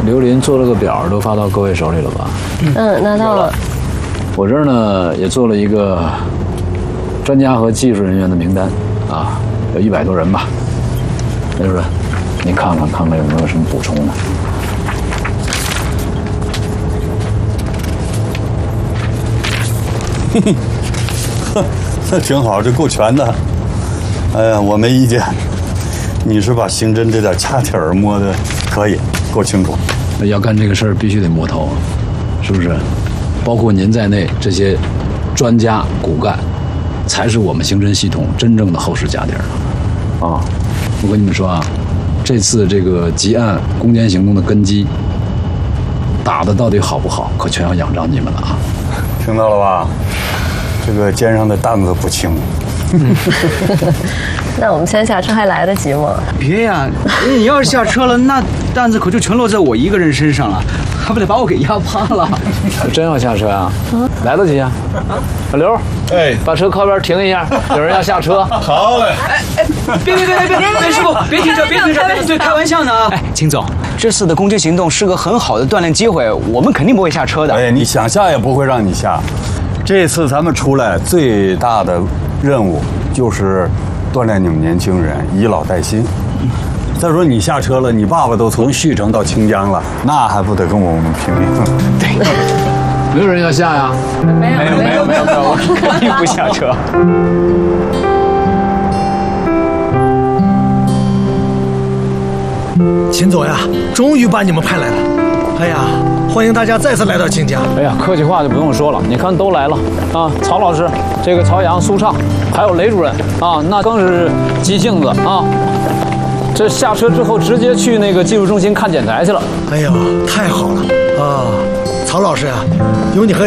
刘林做了个表，都发到各位手里了吧？ 拿到了。 我这儿呢也做了一个专家和技术人员的名单啊，有100多人吧。雷主任，你看看有没有什么补充的？ 那挺好，这够全的。哎呀，我没意见。你是把刑侦这点掐铁儿摸的可以，够清楚。 要干这个事儿必须得摸透，是不是？包括您在内这些专家骨干，才是我们刑侦系统真正的厚实家底儿啊！我跟你们说啊，这次这个集案攻坚行动的根基打的到底好不好，可全要仰仗你们了啊！ 听到了吧？这个肩上的担子不轻。 那我们先下车还来得及吗？ 别呀，你要是下车了，那担子可就全落在我一个人身上了，还不得把我给压趴了？ 真要下车啊？来得及啊！小刘，把车靠边停一下，有人要下车。 好嘞！ 别，师傅，别停车，对，开玩笑呢。秦总，这次的攻坚行动是个很好的锻炼机会，我们肯定不会下车的。 哎，你想下也不会让你下。这次咱们出来最大的任务就是锻炼你们年轻人，以老带新。再说你下车了，你爸爸都从旭城到清江了，那还不得跟我们拼命？ 对， 没有人要下呀？ 没有， 我肯定不下车。 秦总呀，终于把你们派来了。哎呀，欢迎大家再次来到清江。 哎呀，客气话就不用说了，你看都来了啊，曹老师，这个曹阳、苏畅，还有雷主任啊，那更是急性子啊。这下车之后直接去那个技术中心看检材去了。 哎呀，太好了啊！曹老师啊，有你和